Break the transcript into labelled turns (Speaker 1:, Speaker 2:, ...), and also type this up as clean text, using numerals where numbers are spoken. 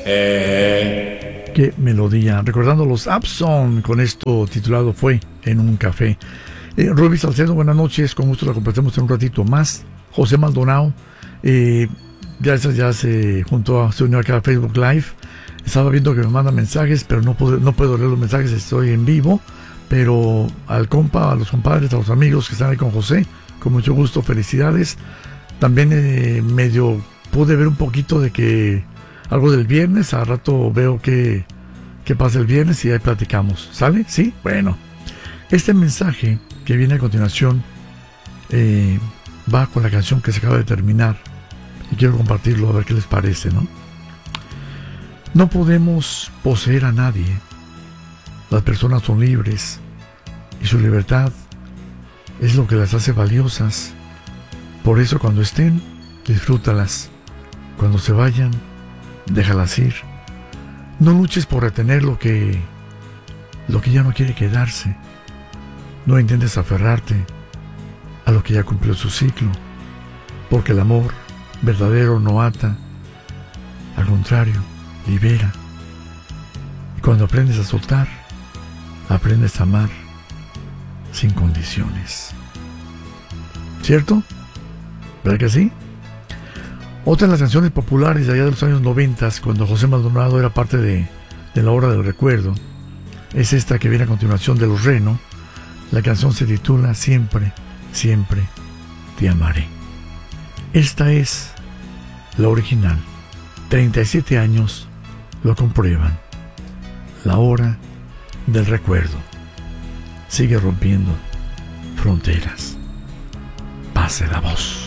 Speaker 1: Qué melodía. Recordando los Abson con esto titulado Fue en un café. Rubí Salcedo, buenas noches. Con gusto la compartimos en un ratito más. José Maldonado, ya se juntó, se unió acá a Facebook Live. Estaba viendo que me mandan mensajes, pero no puedo leer los mensajes, estoy en vivo. Pero al compa, a los compadres, a los amigos que están ahí con José, con mucho gusto, felicidades. También medio pude ver un poquito de que algo del viernes, a rato veo que pasa el viernes y ahí platicamos. ¿Sale? ¿Sí? Bueno. Este mensaje que viene a continuación va con la canción que se acaba de terminar y quiero compartirlo a ver qué les parece, ¿no? No podemos poseer a nadie. Las personas son libres y su libertad es lo que las hace valiosas. Por eso cuando estén, disfrútalas. Cuando se vayan, déjalas ir. No luches por retener lo que ya no quiere quedarse. No intentes aferrarte a lo que ya cumplió su ciclo, porque el amor verdadero no ata, al contrario, libera. Y cuando aprendes a soltar, aprendes a amar sin condiciones. ¿Cierto? ¿Verdad que sí? Otra de las canciones populares de allá de los años 90, cuando José Maldonado era parte de la Hora del Recuerdo, es esta que viene a continuación de Los Reno. La canción se titula Siempre, siempre te amaré. Esta es la original. 37 años lo comprueban. La Hora del Recuerdo sigue rompiendo fronteras. Pase la voz.